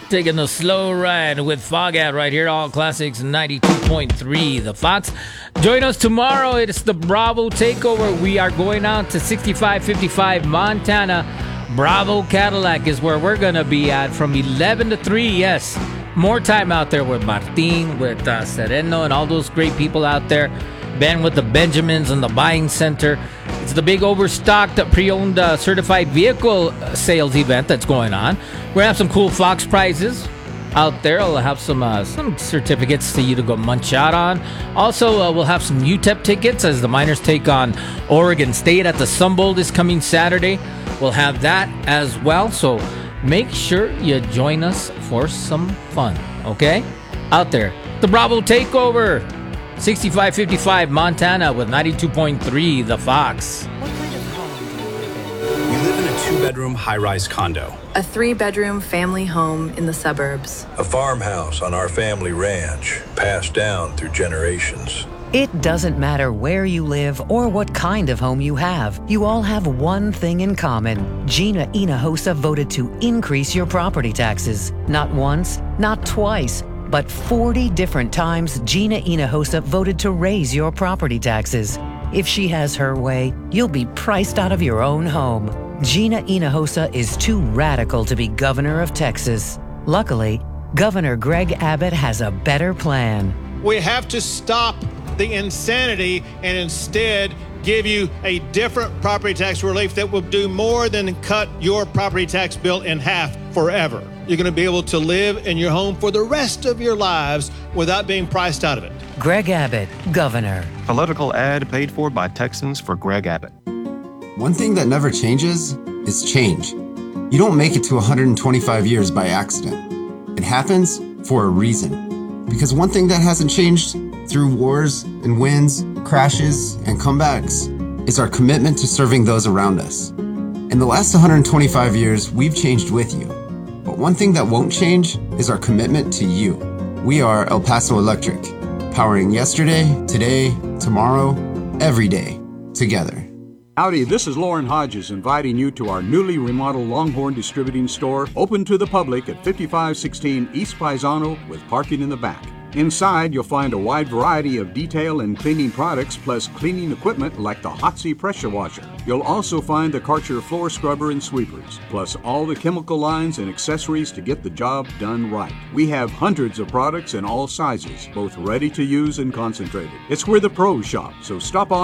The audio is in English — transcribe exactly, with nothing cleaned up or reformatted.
Taking a slow ride with Fogat right here, All Classics ninety-two point three, The Fox. Join us tomorrow. It's the Bravo Takeover. We are going out to sixty-five fifty-five Montana. Bravo Cadillac is where we're going to be at from eleven to three. Yes, more time out there with Martin, with uh, Sereno, and all those great people out there. Ben with the Benjamins and the Buying Center. It's the big overstocked pre-owned uh, certified vehicle sales event that's going on. We're gonna have some cool Fox prizes out there. We'll have some uh, some certificates for you to go munch out on. Also, uh, we'll have some U T E P tickets as the Miners take on Oregon State at the Sun Bowl this coming Saturday. We'll have that as well. So make sure you join us for some fun. Okay, out there, the Bravo Takeover. sixty-five fifty-five Montana with ninety-two point three The Fox. What kind of home do you live in? We live in a two-bedroom high-rise condo. A three-bedroom family home in the suburbs. A farmhouse on our family ranch, passed down through generations. It doesn't matter where you live or what kind of home you have. You all have one thing in common. Gina Hinojosa voted to increase your property taxes. Not once, not twice, but forty different times Gina Hinojosa voted to raise your property taxes. If she has her way, you'll be priced out of your own home. Gina Hinojosa is too radical to be governor of Texas. Luckily, Governor Greg Abbott has a better plan. We have to stop the insanity and instead give you a different property tax relief that will do more than cut your property tax bill in half forever. You're going to be able to live in your home for the rest of your lives without being priced out of it. Greg Abbott, Governor. Political ad paid for by Texans for Greg Abbott. One thing that never changes is change. You don't make it to one hundred twenty-five years by accident. It happens for a reason. Because one thing that hasn't changed through wars and wins, crashes, and comebacks is our commitment to serving those around us. In the last one hundred twenty-five years, we've changed with you. But one thing that won't change is our commitment to you. We are El Paso Electric, powering yesterday, today, tomorrow, every day, together. Howdy, this is Lauren Hodges inviting you to our newly remodeled Longhorn Distributing Store, open to the public at fifty-five sixteen East Paisano with parking in the back. Inside, you'll find a wide variety of detail and cleaning products, plus cleaning equipment like the Hotsy pressure washer. You'll also find the Karcher floor scrubber and sweepers, plus all the chemical lines and accessories to get the job done right. We have hundreds of products in all sizes, both ready to use and concentrated. It's where the pros shop, so stop on